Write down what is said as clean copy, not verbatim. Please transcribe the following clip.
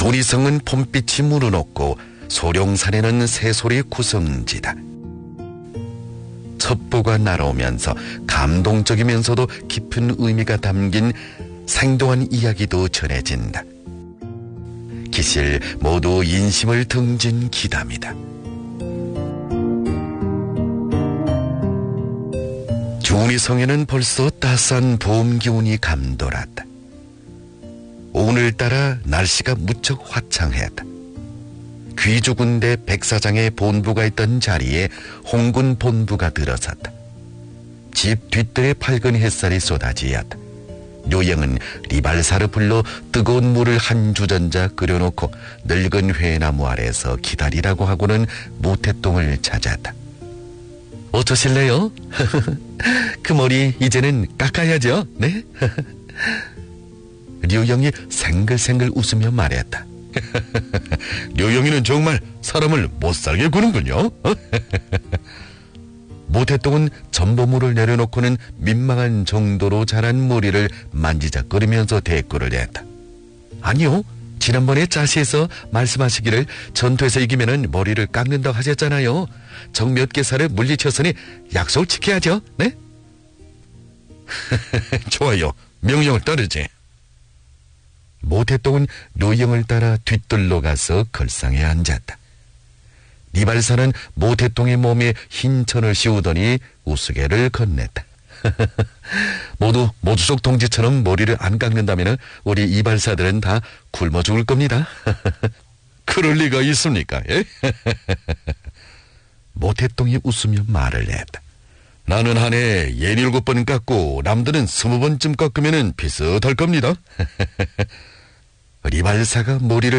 조리성은 봄빛이 물어놓고 소룡산에는 새소리 구성지다. 첩보가 날아오면서 감동적이면서도 깊은 의미가 담긴 생동한 이야기도 전해진다. 기실 모두 인심을 등진 기담이다. 중리성에는 벌써 따스한 봄 기운이 감돌았다. 오늘따라 날씨가 무척 화창했다. 귀주군대 백사장의 본부가 있던 자리에 홍군 본부가 들어섰다. 집 뒤뜰에 밝은 햇살이 쏟아지었다. 료영은 리발사를 불러 뜨거운 물을 한 주전자 끓여놓고 늙은 회나무 아래서 기다리라고 하고는 모태똥을 찾았다. 어쩌실래요? 그 머리 이제는 깎아야죠. 네? 료영이 생글생글 웃으며 말했다. 료영이는 정말 사람을 못살게 구는군요. 모태똥은 전보물을 내려놓고는 민망한 정도로 자란 머리를 만지작거리면서 대꾸를 했다. 아니요, 지난번에 짜시에서 말씀하시기를 전투에서 이기면은 머리를 깎는다고 하셨잖아요. 적 몇 개 살을 물리쳤으니 약속을 지켜야죠. 네? 좋아요, 명령을 따르지. 모태똥은 료영을 따라 뒤뜰로 가서 걸상에 앉았다. 리발사는 모태똥의 몸에 흰 천을 씌우더니 우스개를 건넸다. 모두 모주속 동지처럼 머리를 안 깎는다면 우리 이발사들은 다 굶어 죽을 겁니다. 그럴 리가 있습니까? 모태똥이 웃으며 말을 했다. 나는 한 해 17번 깎고 남들은 20번쯤 깎으면 비슷할 겁니다. 리발사가 머리를